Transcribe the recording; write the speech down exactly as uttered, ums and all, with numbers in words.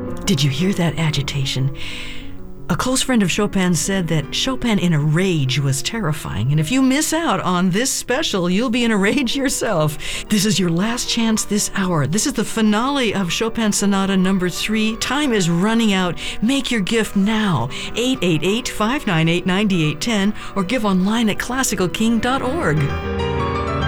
Did you hear that agitation? A close friend of Chopin said that Chopin in a rage was terrifying, and if you miss out on this special, you'll be in a rage yourself. This is your last chance this hour. This is the finale of Chopin Sonata number three. Time is running out. Make your gift now. eight eight eight, five nine eight, nine eight one zero or give online at classical king dot org.